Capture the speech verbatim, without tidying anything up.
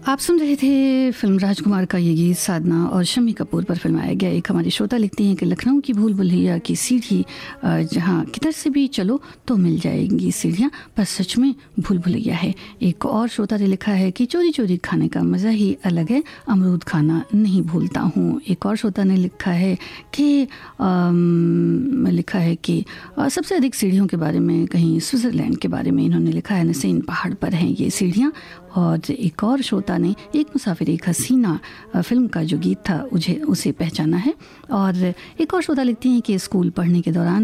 आप सुन रहे थे फिल्म राजकुमार का ये गीत साधना और शम्मी कपूर पर फिल्माया गया। एक हमारी श्रोता लिखती हैं कि लखनऊ की भूल भुलैया की सीढ़ी जहाँ किधर से भी चलो तो मिल जाएंगी सीढ़ियाँ, पर सच में भूल भुलैया है। एक और श्रोता ने लिखा है कि चोरी चोरी खाने का मज़ा ही अलग है, अमरूद खाना नहीं भूलता हूँ। एक और श्रोता ने लिखा है कि लिखा है कि आ, सबसे अधिक सीढ़ियों के बारे में कहीं स्विट्ज़रलैंड के बारे में इन्होंने लिखा है, नसीन पहाड़ पर हैं ये सीढ़ियाँ। और एक और श्रोता ने एक मुसाफिर एक हसीना फिल्म का जो गीत था उसे उसे पहचाना है। और एक और श्रोता लिखती हैं कि स्कूल पढ़ने के दौरान